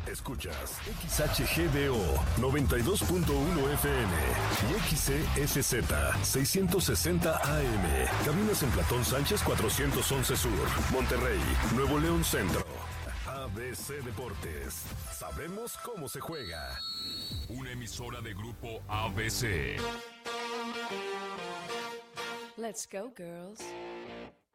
Escuchas XHGDO 92.1 FM y XCSZ 660 AM. Cabinas en Platón Sánchez 411 Sur, Monterrey, Nuevo León Centro. ABC Deportes. Sabemos cómo se juega. Una emisora de grupo ABC. Let's go, girls.